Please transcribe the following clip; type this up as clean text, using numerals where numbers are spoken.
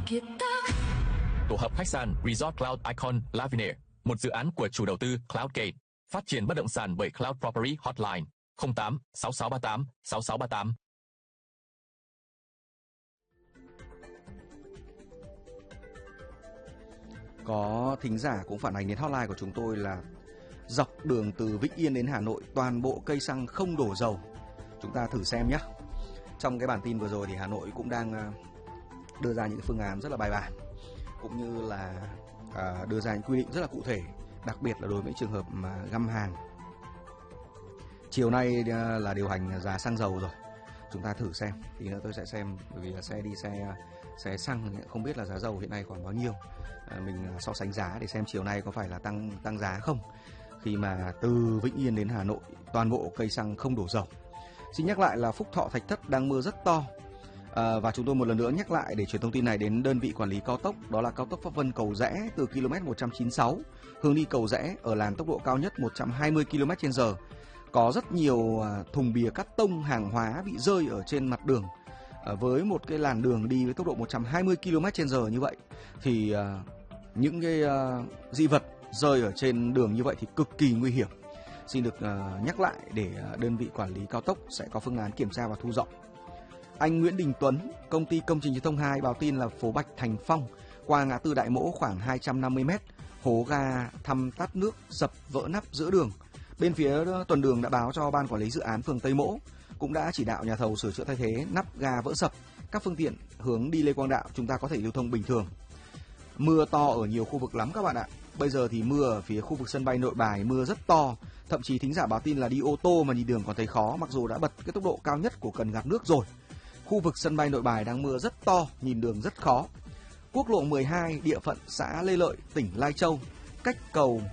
Tổ hợp khách sạn Resort Cloud Icon Lavinia, một dự án của chủ đầu tư Cloudgate, phát triển bất động sản bởi Cloud Property Hotline 08 6638 6638. Có thính giả cũng phản ánh đến hotline của chúng tôi là dọc đường từ Vĩnh Yên đến Hà Nội toàn bộ cây xăng không đổ dầu. Chúng ta thử xem nhé. Trong cái bản tin vừa rồi thì Hà Nội cũng đang đưa ra những phương án rất là bài bản, cũng như là đưa ra những quy định rất là cụ thể, đặc biệt là đối với trường hợp mà găm hàng. Chiều nay là điều hành giá xăng dầu rồi. Chúng ta thử xem, thì nữa tôi sẽ xem, bởi vì là xe xăng không biết là giá dầu hiện nay khoảng bao nhiêu. Mình so sánh giá để xem chiều nay có phải là tăng giá không, khi mà từ Vĩnh Yên đến Hà Nội toàn bộ cây xăng không đổ dầu. Xin nhắc lại là Phúc Thọ Thạch Thất đang mưa rất to. Và chúng tôi một lần nữa nhắc lại để chuyển thông tin này đến đơn vị quản lý cao tốc, đó là cao tốc Pháp Vân Cầu Giẽ từ km 196 hướng đi Cầu Giẽ ở làn tốc độ cao nhất 120 km/h. Có rất nhiều thùng bìa cắt tông hàng hóa bị rơi ở trên mặt đường. Với một cái làn đường đi với tốc độ 120 km/h như vậy thì những cái dị vật rơi ở trên đường như vậy thì cực kỳ nguy hiểm. Xin được nhắc lại để đơn vị quản lý cao tốc sẽ có phương án kiểm tra và thu dọn. Anh Nguyễn Đình Tuấn, công ty công trình truyền thông 2 báo tin là phố Bạch Thành Phong qua ngã tư Đại Mỗ khoảng 250 m, hố ga thăm tắt nước sập vỡ nắp giữa đường. Bên phía tuần đường đã báo cho ban quản lý dự án phường Tây Mỗ, cũng đã chỉ đạo nhà thầu sửa chữa thay thế nắp ga vỡ sập. Các phương tiện hướng đi Lê Quang Đạo chúng ta có thể lưu thông bình thường. Mưa to ở nhiều khu vực lắm các bạn ạ. Bây giờ thì mưa ở phía khu vực sân bay Nội Bài mưa rất to. Thậm chí thính giả báo tin là đi ô tô mà nhìn đường còn thấy khó, mặc dù đã bật cái tốc độ cao nhất của cần gạt nước rồi. Khu vực sân bay Nội Bài đang mưa rất to, nhìn đường rất khó. Quốc lộ 12 địa phận xã Lê Lợi, tỉnh Lai Châu, cách cầu